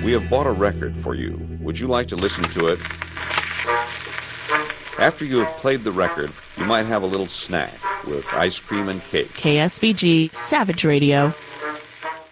We have bought a record for you. Would you like to listen to it? After you have played the record, you might have a little snack with ice cream and cake. KSVG Savage Radio.